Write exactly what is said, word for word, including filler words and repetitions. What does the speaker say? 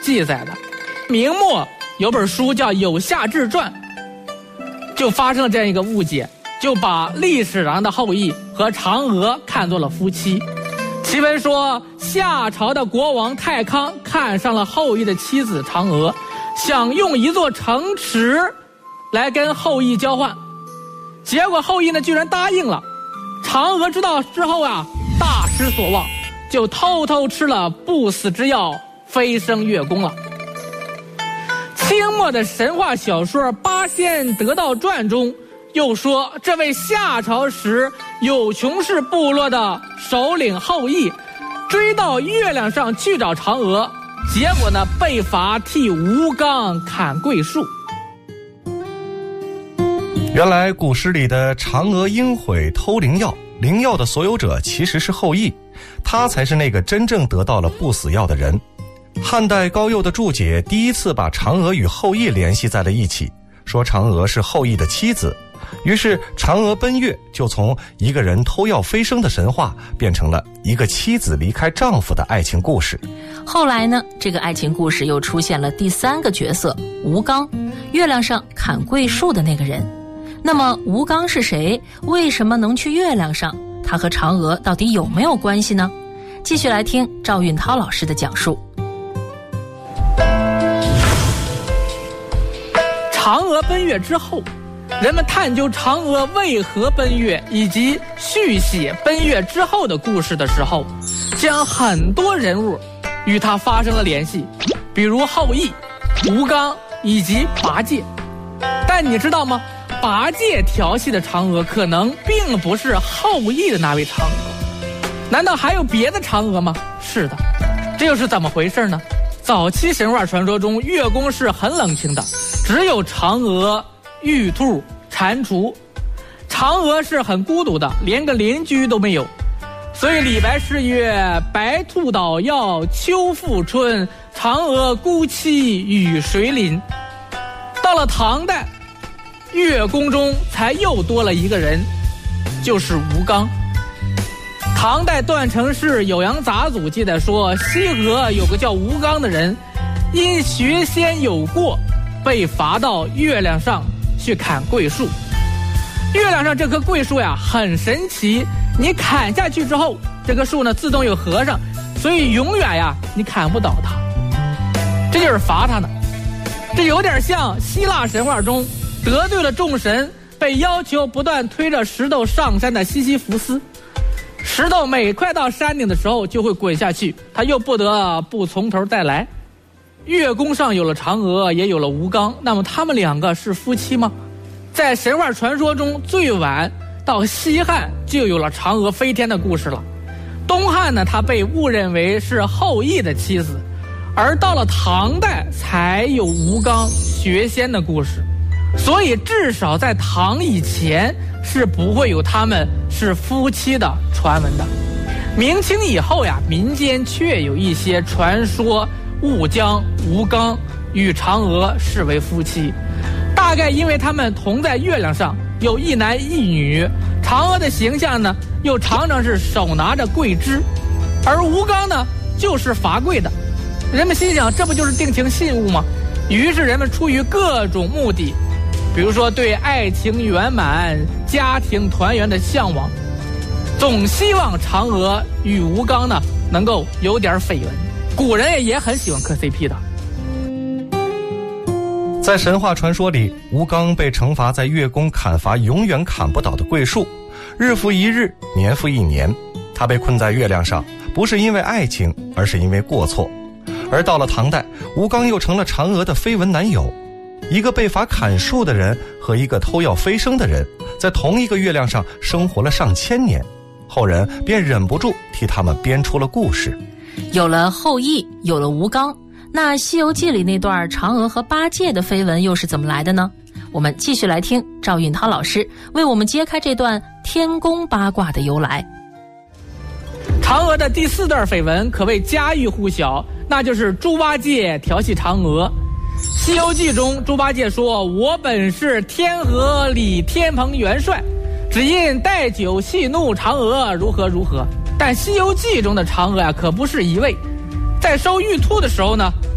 记载的。明末有本书叫《有夏志传》，就发生了这样一个误解，就把历史上的后羿和嫦娥看作了夫妻。奇闻说，夏朝的国王太康看上了后羿的妻子嫦娥，想用一座城池来跟后羿交换，结果后羿呢居然答应了。嫦娥知道之后啊，大失所望，就偷偷吃了不死之药，飞升月宫了。清末的神话小说《八仙得道传》中又说，这位夏朝时有穷氏部落的首领后羿追到月亮上去找嫦娥，结果呢被罚替吴刚砍桂树。 原来古诗里的嫦娥应悔偷灵药，灵药的所有者其实是后羿，他才是那个真正得到了不死药的人。汉代高诱的注解第一次把嫦娥与后羿联系在了一起，说嫦娥是后羿的妻子，于是嫦娥奔月就从一个人偷药飞升的神话变成了一个妻子离开丈夫的爱情故事。 后来呢，这个爱情故事又出现了第三个角色吴刚，月亮上砍桂树的那个人。那么吴刚是谁？为什么能去月亮上？他和嫦娥到底有没有关系呢？继续来听赵运涛老师的讲述。 嫦娥奔月之后，人们探究嫦娥为何奔月以及续写奔月之后的故事的时候，将很多人物与她发生了联系，比如后羿、吴刚以及八戒。但你知道吗？八戒调戏的嫦娥可能并不是后羿的那位嫦娥，难道还有别的嫦娥吗？是的，这又是怎么回事呢？早期神话传说中，月宫是很冷清的，只有嫦娥、玉兔、蟾蜍。嫦娥是很孤独的，连个邻居都没有，所以李白诗曰：白兔捣药秋复春，嫦娥孤栖与谁邻。到了唐代，月宫中才又多了一个人，就是吴刚。唐代段成式《酉阳杂俎》记载说，西河有个叫吴刚的人，因学仙有过，被罚到月亮上去砍桂树。月亮上这棵桂树呀很神奇，你砍下去之后，这棵树呢自动又合上，所以永远呀你砍不倒它，这就是罚它呢。这有点像希腊神话中得罪了众神，被要求不断推着石头上山的西西弗斯。石头每快到山顶的时候就会滚下去，他又不得不从头再来。月宫上有了嫦娥，也有了吴刚，那么他们两个是夫妻吗？在神话传说中，最晚到西汉就有了嫦娥飞天的故事了。东汉呢，他被误认为是后羿的妻子，而到了唐代才有吴刚学仙的故事。所以至少在唐以前是不会有他们是夫妻的传闻的。明清以后呀，民间确有一些传说误将吴刚与嫦娥视为夫妻，大概因为他们同在月亮上，有一男一女，嫦娥的形象呢又常常是手拿着桂枝，而吴刚呢就是伐桂的。人们心想，这不就是定情信物吗？于是人们出于各种目的，比如说对爱情圆满、家庭团圆的向往，总希望嫦娥与吴刚呢能够有点绯闻。古人也很喜欢磕 C P 的。 在神话传说里，吴刚被惩罚在月宫砍伐永远砍不倒的桂树，日复一日，年复一年，他被困在月亮上，不是因为爱情，而是因为过错。而到了唐代，吴刚又成了嫦娥的绯闻男友。一个被罚砍树的人和一个偷药飞升的人，在同一个月亮上生活了上千年，后人便忍不住替他们编出了故事。 有了后羿，有了吴刚，那《西游记》里那段嫦娥和八戒的绯闻又是怎么来的呢？我们继续来听赵运涛老师为我们揭开这段天宫八卦的由来。 嫦娥的第四段绯闻可谓家喻户晓，那就是猪八戒调戏嫦娥。《西游记》中，猪八戒说：“我本是天河里天蓬元帅，只因带酒戏怒嫦娥，如何如何。”但《西游记》中的嫦娥啊，可不是一位。在收玉兔的时候呢，